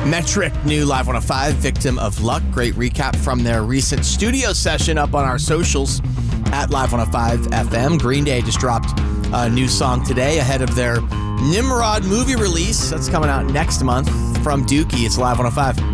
Metric, new Live 105, Victim of Luck. Great recap from their recent studio session up on our socials at Live 105 FM. Green Day just dropped a new song today ahead of their Nimrod movie release. That's coming out next month from Dookie. It's Live 105.